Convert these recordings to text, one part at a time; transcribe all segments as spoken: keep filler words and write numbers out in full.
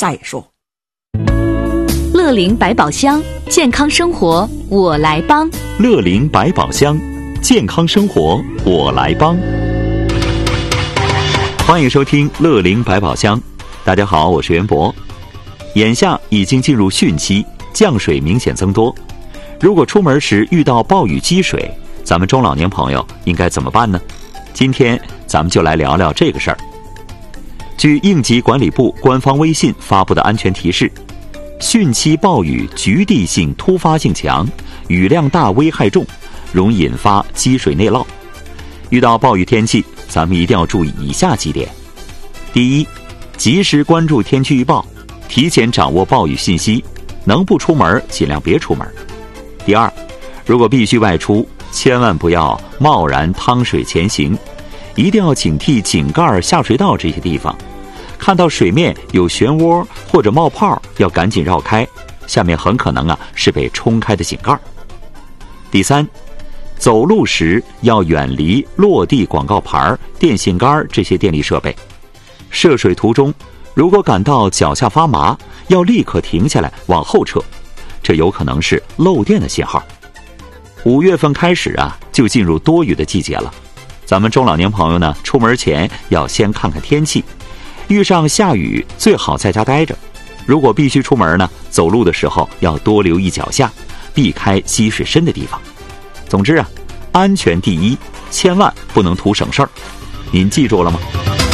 再说。 乐龄百宝箱，健康生活我来帮。 乐龄百宝箱，健康生活我来帮。欢迎收听乐龄百宝箱。大家好，我是袁博。眼下已经进入汛期，降水明显增多。如果出门时遇到暴雨积水，咱们中老年朋友应该怎么办呢？今天咱们就来聊聊这个事儿。据应急管理部官方微信发布的安全提示，汛期暴雨局地性突发性强，雨量大危害重，容易引发积水内涝。遇到暴雨天气，咱们一定要注意以下几点。第一，及时关注天气预报，提前掌握暴雨信息，能不出门尽量别出门。第二，如果必须外出，千万不要贸然趟水前行，一定要警惕井盖、下水道这些地方。看到水面有漩涡或者冒泡，要赶紧绕开，下面很可能啊是被冲开的井盖。第三，走路时要远离落地广告牌、电线杆这些电力设备。涉水途中，如果感到脚下发麻，要立刻停下来往后撤，这有可能是漏电的信号。五月份开始啊，就进入多雨的季节了。咱们中老年朋友呢，出门前要先看看天气。遇上下雨，最好在家待着。如果必须出门呢，走路的时候要多留意脚下，避开积水深的地方。总之啊，安全第一，千万不能图省事儿。您记住了吗？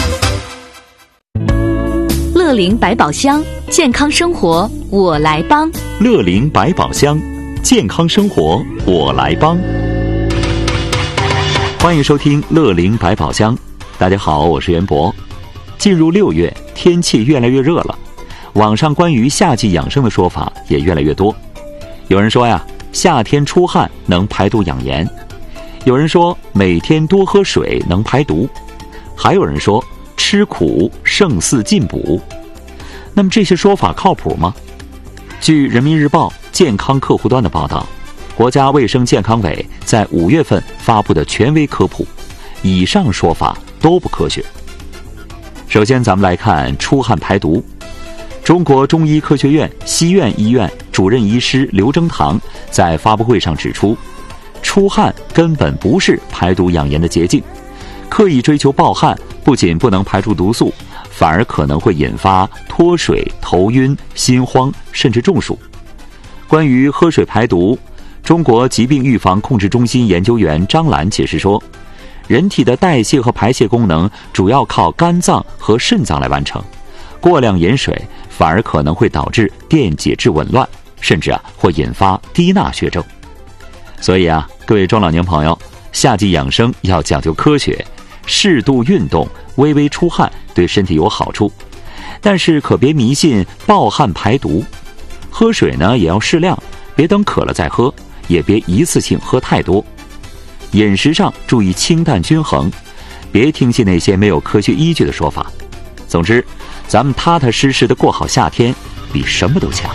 乐龄百宝箱，健康生活我来帮。 乐龄百宝箱，健康生活我来帮。欢迎收听乐龄百宝箱。大家好，我是袁博。进入六月，天气越来越热了，网上关于夏季养生的说法也越来越多。有人说呀，夏天出汗能排毒养颜；有人说每天多喝水能排毒；还有人说吃苦胜似进补。那么这些说法靠谱吗？据人民日报健康客户端的报道，国家卫生健康委在五月份发布的权威科普，以上说法都不科学。首先咱们来看出汗排毒。中国中医科学院西苑医院主任医师刘征堂在发布会上指出，出汗根本不是排毒养颜的捷径，刻意追求暴汗不仅不能排出毒素，反而可能会引发脱水、头晕、心慌，甚至中暑。关于喝水排毒，中国疾病预防控制中心研究员张兰解释说，人体的代谢和排泄功能主要靠肝脏和肾脏来完成，过量饮水反而可能会导致电解质紊乱，甚至啊会引发低钠血症。所以啊，各位中老年朋友，夏季养生要讲究科学，适度运动，微微出汗对身体有好处，但是可别迷信暴汗排毒。喝水呢也要适量，别等渴了再喝，也别一次性喝太多。饮食上注意清淡均衡，别听信那些没有科学依据的说法。总之，咱们踏踏实实的过好夏天，比什么都强。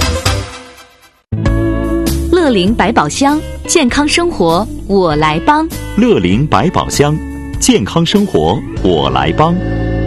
乐龄百宝箱，健康生活我来帮。 乐龄百宝箱，健康生活我来帮。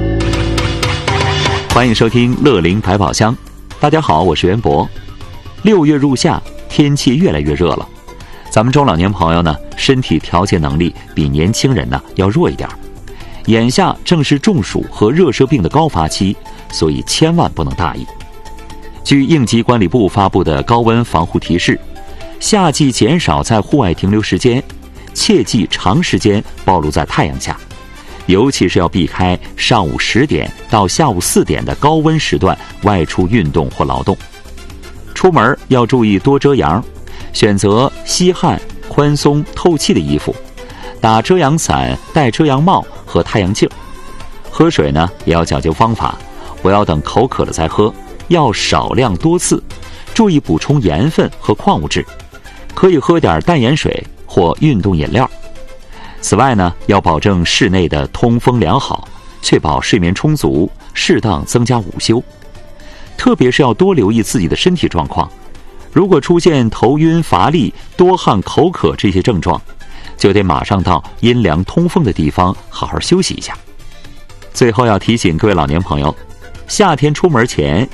欢迎收听乐龄百宝箱。大家好，我是袁博。六月入夏，天气越来越热了。咱们中老年朋友呢，身体调节能力比年轻人呢要弱一点。眼下正是中暑和热射病的高发期，所以千万不能大意。据应急管理部发布的高温防护提示，夏季减少在户外停留时间，切忌长时间暴露在太阳下，尤其是要避开上午十点到下午四点的高温时段外出运动或劳动。出门要注意多遮阳，选择吸汗、宽松、透气的衣服，打遮阳伞、戴遮阳帽和太阳镜。喝水呢，也要讲究方法，不要等口渴了再喝，要少量多次，注意补充盐分和矿物质，可以喝点淡盐水或运动饮料。此外呢，要保证室内的通风良好，确保睡眠充足，适当增加午休。特别是要多留意自己的身体状况，如果出现头晕、乏力、多汗、口渴这些症状，就得马上到阴凉通风的地方好好休息一下。最后要提醒各位老年朋友，夏天出门前